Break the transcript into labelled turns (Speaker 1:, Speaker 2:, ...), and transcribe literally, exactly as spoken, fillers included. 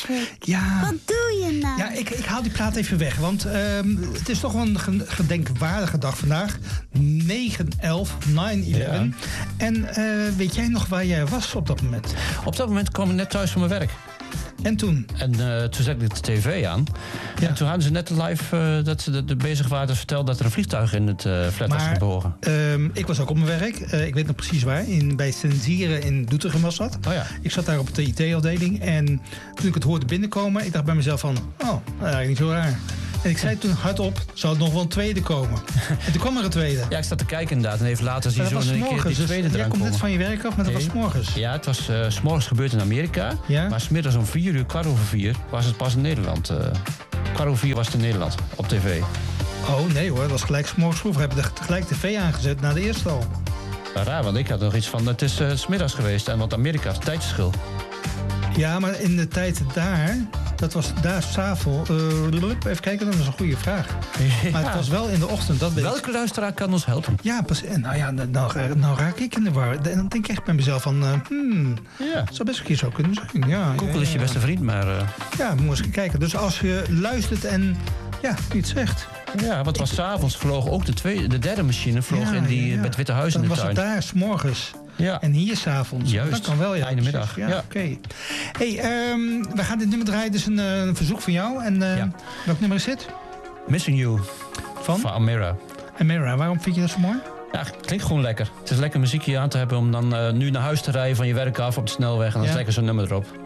Speaker 1: Ja.
Speaker 2: Wat doe je nou?
Speaker 1: Ja, ik, ik haal die plaat even weg. Want um, het is toch wel een gedenkwaardige dag vandaag. negen elf, nine eleven. Ja. En uh, weet jij nog waar jij was op dat moment?
Speaker 3: Op dat moment kwam ik net thuis van mijn werk.
Speaker 1: En toen?
Speaker 3: En uh, toen zette ik de tv aan. Ja. En toen hadden ze net live uh, dat ze de, de bezig waren te vertellen dat er een vliegtuig in het uh, flat
Speaker 1: maar,
Speaker 3: was gebogen.
Speaker 1: Um, ik was ook op mijn werk. Uh, ik weet nog precies waar. In, bij Sensieren in Doetinchem was dat.
Speaker 3: Oh ja.
Speaker 1: Ik zat daar op de I T-afdeling. En toen ik het hoorde binnenkomen, ik dacht bij mezelf van... Oh, eigenlijk niet zo raar. En ik zei toen hardop, zou het nog wel een tweede komen? En toen kwam er een tweede.
Speaker 3: Ja, ik zat te kijken inderdaad. En even later zie je zo een keer die
Speaker 1: dus
Speaker 3: tweede eraan
Speaker 1: jij komt
Speaker 3: komen.
Speaker 1: net van je werk af, maar dat nee. was 's morgens.
Speaker 3: Ja, het was uh, 's morgens gebeurd in Amerika.
Speaker 1: Ja?
Speaker 3: Maar 's middags om vier uur, kwart over vier, was het pas in Nederland. Uh, kwart over vier was het in Nederland, op tv.
Speaker 1: Oh nee hoor, dat was gelijk 's morgens vroeg. We hebben gelijk tv aangezet na de eerste al.
Speaker 3: Raar, want ik had nog iets van, het is uh, 's middags geweest. En want Amerika heeft tijdsverschil.
Speaker 1: Ja, maar in de tijd daar, dat was daar s'avonds. Uh, even kijken, dat was een goede vraag. Ja. Maar het was wel in de ochtend. Dat
Speaker 3: Welke luisteraar kan ons helpen?
Speaker 1: Ja, pas, nou ja, nou, nou raak ik in de war. En dan denk ik echt bij mezelf van, uh, hmm,
Speaker 3: ja.
Speaker 1: zou best een keer zo kunnen zijn. Ja,
Speaker 3: Google
Speaker 1: ja, ja,
Speaker 3: is je beste vriend, maar... Uh...
Speaker 1: Ja, moet eens kijken. Dus als je luistert en ja, iets zegt.
Speaker 3: Ja, want was 's avonds vloog ook de, tweede, de derde machine vloog ja, in die, ja, ja. bij het Witte Huis
Speaker 1: dan
Speaker 3: in de
Speaker 1: tuin. Dan was het daar 's morgens.
Speaker 3: Ja.
Speaker 1: En hier 's avonds.
Speaker 3: Juist.
Speaker 1: Dat kan wel, ja.
Speaker 3: Einde middag.
Speaker 1: Ja,
Speaker 3: ja.
Speaker 1: oké. Okay. Hey, um, we gaan dit nummer draaien. Dus een, uh, een verzoek van jou. En uh, ja. welk nummer is dit?
Speaker 3: Missing You.
Speaker 1: Van?
Speaker 3: Van Amira.
Speaker 1: Amira, waarom vind je dat zo mooi?
Speaker 3: Ja, het klinkt gewoon lekker. Het is lekker muziekje aan te hebben om dan uh, nu naar huis te rijden van je werk af op de snelweg. En dan ja. is lekker zo'n nummer erop.